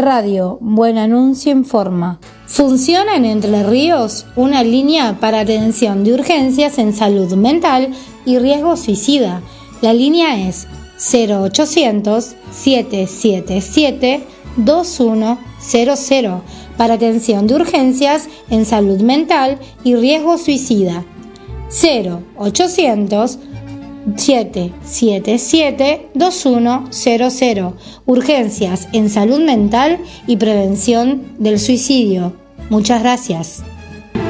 Radio Buen Anuncio informa. Funciona en Entre Ríos una línea para atención de urgencias en salud mental y riesgo suicida. La línea es 0800-777-2100 para atención de urgencias en salud mental y riesgo suicida. 0800-777-2100. Urgencias en salud mental y prevención del suicidio. Muchas gracias.